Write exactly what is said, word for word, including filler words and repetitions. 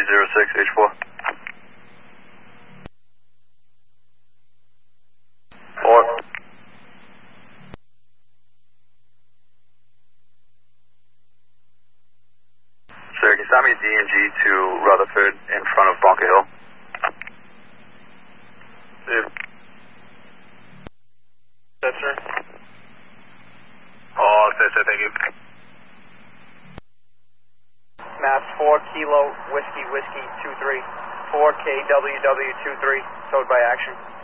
zero six H four. Four. Sir, can you stop me D and G to Rutherford in front of Bunker Hill? Yeah. Yes, sir. Oh, that's it, thank you. Mass four Kilo Whiskey Whiskey two three. four K W W two three, towed by action.